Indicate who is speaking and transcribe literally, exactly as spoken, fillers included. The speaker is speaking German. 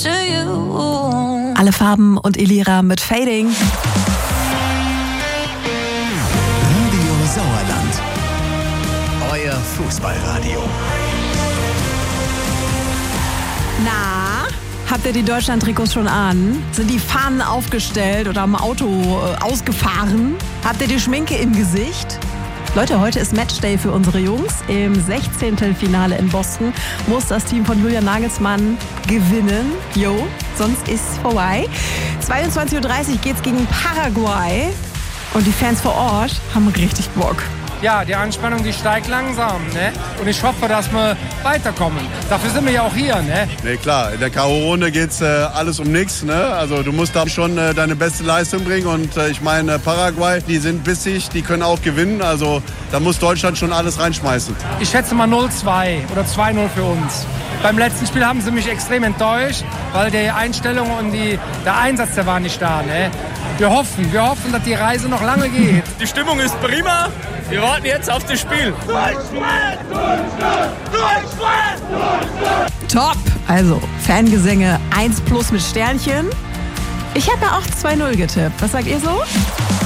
Speaker 1: Alle Farben und Elira mit Fading.
Speaker 2: Radio Sauerland. Euer Fußballradio.
Speaker 1: Na, habt ihr die Deutschland-Trikots schon an? Sind die Fahnen aufgestellt oder am Auto äh, ausgefahren? Habt ihr die Schminke im Gesicht? Leute, heute ist Matchday für unsere Jungs. Im Sechzehntelfinale in Boston muss das Team von Julian Nagelsmann gewinnen. Jo, sonst ist's vorbei. zweiundzwanzig Uhr dreißig geht's gegen Paraguay. Und die Fans vor Ort haben richtig Bock.
Speaker 3: Ja, die Anspannung, die steigt langsam, ne? Und ich hoffe, dass wir weiterkommen. Dafür sind wir ja auch hier, ne?
Speaker 4: Ne, klar, in der K O-Runde geht's äh, alles um nichts, ne? Also du musst da schon äh, deine beste Leistung bringen und äh, ich meine, Paraguay, die sind bissig, die können auch gewinnen, also da muss Deutschland schon alles reinschmeißen.
Speaker 3: Ich schätze mal null zwei oder zwei null für uns. Beim letzten Spiel haben sie mich extrem enttäuscht, weil die Einstellung und die, der Einsatz, der war nicht da, ne? Wir hoffen, wir hoffen, dass die Reise noch lange geht.
Speaker 5: Die Stimmung ist prima. Wir warten jetzt auf das Spiel.
Speaker 6: Deutschland! Deutschland! Deutschland! Deutschland!
Speaker 1: Top! Also, Fangesänge eins plus mit Sternchen. Ich habe ja auch zwei null getippt. Was sagt ihr so?